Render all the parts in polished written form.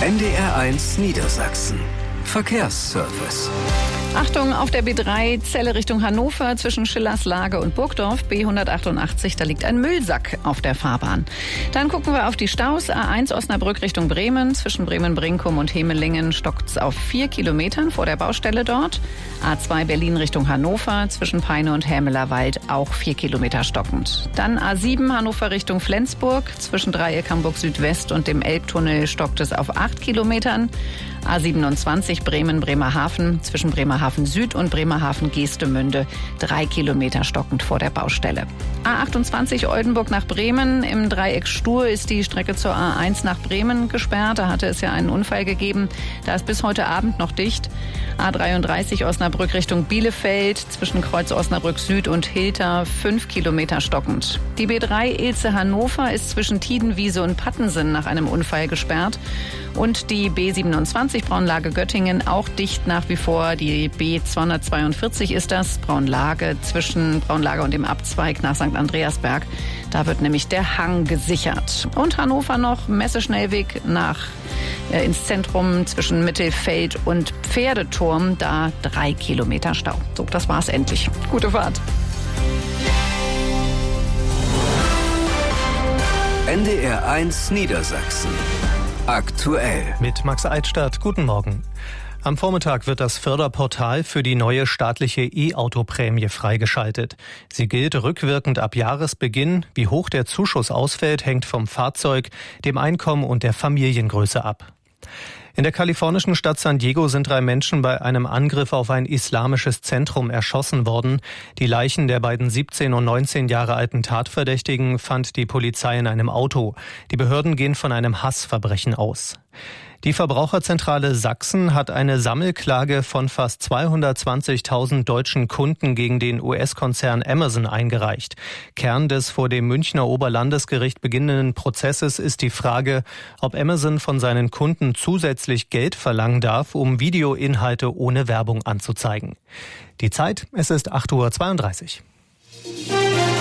NDR1 Niedersachsen. Verkehrsservice. Achtung, auf der B3 Celle Richtung Hannover zwischen Schillerslage und Burgdorf, B188, da liegt ein Müllsack auf der Fahrbahn. Dann gucken wir auf die Staus. A1 Osnabrück Richtung Bremen, zwischen Bremen-Brinkum und Hemelingen stockt's auf 4 Kilometern vor der Baustelle dort. A2 Berlin Richtung Hannover, zwischen Peine und Hämelerwald auch 4 Kilometer stockend. Dann A7 Hannover Richtung Flensburg, zwischen Dreieck Hamburg Südwest und dem Elbtunnel stockt es auf 8 Kilometern. A27 Bremen-Bremerhaven, zwischen Bremerhaven Süd und Bremerhaven-Geestemünde 3 Kilometer stockend vor der Baustelle. A28 Oldenburg nach Bremen, im Dreieck Stur ist die Strecke zur A1 nach Bremen gesperrt. Da hatte es ja einen Unfall gegeben. Da ist bis heute Abend noch dicht. A33 Osnabrück Richtung Bielefeld, zwischen Kreuz Osnabrück Süd und Hilter 5 Kilometer stockend. Die B3 Ilze Hannover ist zwischen Tiedenwiese und Pattensen nach einem Unfall gesperrt. Und die B27 Braunlage Göttingen auch dicht nach wie vor. Die B242 ist das, Braunlage, zwischen Braunlage und dem Abzweig nach St. Andreasberg. Da wird nämlich der Hang gesichert. Und Hannover noch, Messeschnellweg ins Zentrum zwischen Mittelfeld und Pferdeturm. Da 3 Kilometer Stau. So, das war's endlich. Gute Fahrt. NDR1 Niedersachsen. Aktuell. Mit Max Eitstadt. Guten Morgen. Am Vormittag wird das Förderportal für die neue staatliche E-Auto-Prämie freigeschaltet. Sie gilt rückwirkend ab Jahresbeginn. Wie hoch der Zuschuss ausfällt, hängt vom Fahrzeug, dem Einkommen und der Familiengröße ab. In der kalifornischen Stadt San Diego sind 3 Menschen bei einem Angriff auf ein islamisches Zentrum erschossen worden. Die Leichen der beiden 17 und 19 Jahre alten Tatverdächtigen fand die Polizei in einem Auto. Die Behörden gehen von einem Hassverbrechen aus. Die Verbraucherzentrale Sachsen hat eine Sammelklage von fast 220.000 deutschen Kunden gegen den US-Konzern Amazon eingereicht. Kern des vor dem Münchner Oberlandesgericht beginnenden Prozesses ist die Frage, ob Amazon von seinen Kunden zusätzlich Geld verlangen darf, um Videoinhalte ohne Werbung anzuzeigen. Die Zeit, es ist 8:32 Uhr.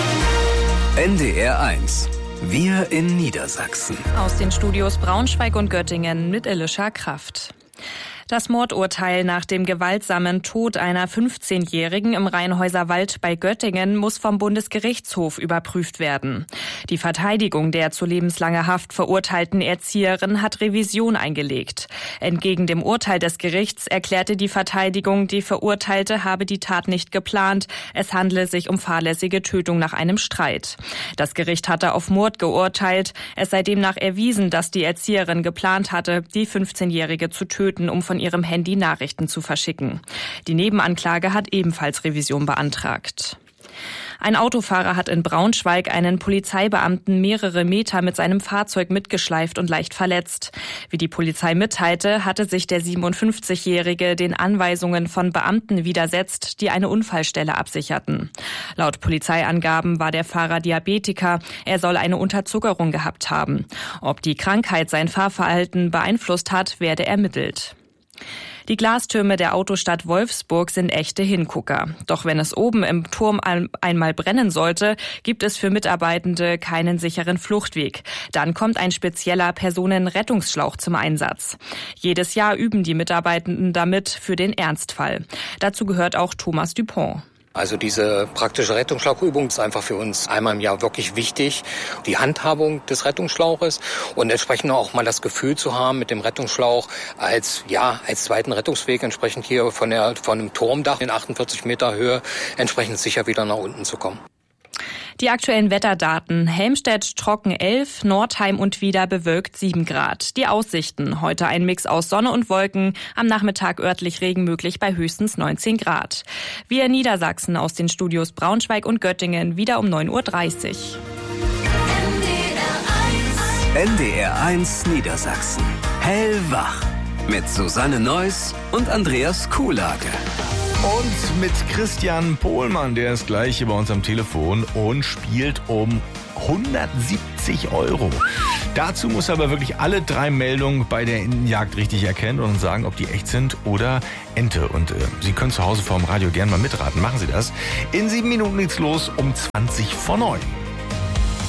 NDR1. Wir in Niedersachsen. Aus den Studios Braunschweig und Göttingen mit Elisha Kraft. Das Mordurteil nach dem gewaltsamen Tod einer 15-Jährigen im Rheinhäuser Wald bei Göttingen muss vom Bundesgerichtshof überprüft werden. Die Verteidigung der zu lebenslanger Haft verurteilten Erzieherin hat Revision eingelegt. Entgegen dem Urteil des Gerichts erklärte die Verteidigung, die Verurteilte habe die Tat nicht geplant. Es handle sich um fahrlässige Tötung nach einem Streit. Das Gericht hatte auf Mord geurteilt. Es sei demnach erwiesen, dass die Erzieherin geplant hatte, die 15-Jährige zu töten, um von ihrem Handy Nachrichten zu verschicken. Die Nebenanklage hat ebenfalls Revision beantragt. Ein Autofahrer hat in Braunschweig einen Polizeibeamten mehrere Meter mit seinem Fahrzeug mitgeschleift und leicht verletzt. Wie die Polizei mitteilte, hatte sich der 57-Jährige den Anweisungen von Beamten widersetzt, die eine Unfallstelle absicherten. Laut Polizeiangaben war der Fahrer Diabetiker. Er soll eine Unterzuckerung gehabt haben. Ob die Krankheit sein Fahrverhalten beeinflusst hat, werde ermittelt. Die Glastürme der Autostadt Wolfsburg sind echte Hingucker. Doch wenn es oben im Turm einmal brennen sollte, gibt es für Mitarbeitende keinen sicheren Fluchtweg. Dann kommt ein spezieller Personenrettungsschlauch zum Einsatz. Jedes Jahr üben die Mitarbeitenden damit für den Ernstfall. Dazu gehört auch Thomas Dupont. Also diese praktische Rettungsschlauchübung ist einfach für uns einmal im Jahr wirklich wichtig. Die Handhabung des Rettungsschlauches und entsprechend auch mal das Gefühl zu haben, mit dem Rettungsschlauch als zweiten Rettungsweg entsprechend hier von einem Turmdach in 48 Meter Höhe entsprechend sicher wieder nach unten zu kommen. Die aktuellen Wetterdaten: Helmstedt trocken 11, Nordheim und wieder bewölkt 7 Grad. Die Aussichten: heute ein Mix aus Sonne und Wolken, am Nachmittag örtlich Regen möglich bei höchstens 19 Grad. Wir in Niedersachsen aus den Studios Braunschweig und Göttingen wieder um 9:30 Uhr. NDR1 Niedersachsen. Hellwach. Mit Susanne Neuss und Andreas Kuhlage. Und mit Christian Pohlmann, der ist gleich hier bei uns am Telefon und spielt um 170 €. Dazu muss er aber wirklich alle 3 Meldungen bei der Entenjagd richtig erkennen und sagen, ob die echt sind oder Ente. Und Sie können zu Hause vorm Radio gerne mal mitraten. Machen Sie das. In 7 Minuten geht's los um 20 vor 9.